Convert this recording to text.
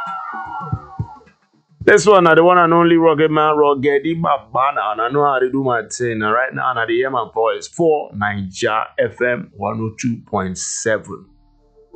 This one, the one and only Rugged Man, Ruggedy Babana, and I know how to do my thing. And right now, I hear my voice for Niger FM 102.7.